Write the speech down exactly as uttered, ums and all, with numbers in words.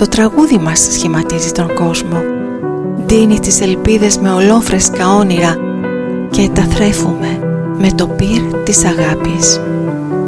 Το τραγούδι μας σχηματίζει τον κόσμο, δίνει τις ελπίδες με ολόφρεσκα όνειρα και τα θρέφουμε με το πυρ της αγάπης.